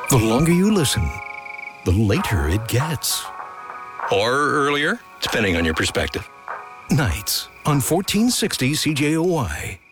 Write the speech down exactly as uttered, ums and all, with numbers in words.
The longer you listen, the later it gets. Or earlier, depending on your perspective. Nights on fourteen sixty C J O Y.